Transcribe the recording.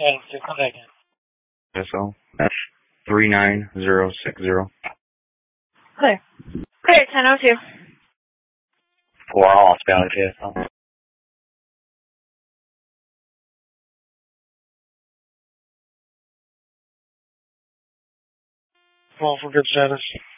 Yeah, just come back in. SO. That's 39060. Clear. Clear, 1002. 4 all, Skyler TSO. Well, for good status.